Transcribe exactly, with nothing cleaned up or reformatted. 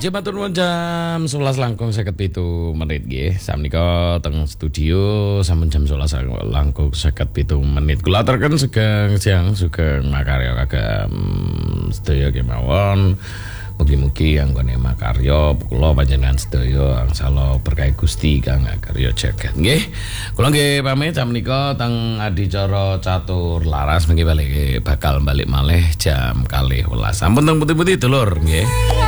Matur nuwun jam sebelas langkung seket pitu menit nggih. Samnika teng studio sampun jam sebelas langkung seket pitu menit. Kula aturaken sugeng siang sugeng makarya kagem sedaya kemawon. Mugi-mugi anggone makarya kula panjenengan sedaya angsala berkah Gusti kang karya jagat nggih. Kula nggih pamit jam menika teng adicara catur laras mengki balik bakal balik malih jam kalih welas. Sampun teng putih-putih dulur nggih.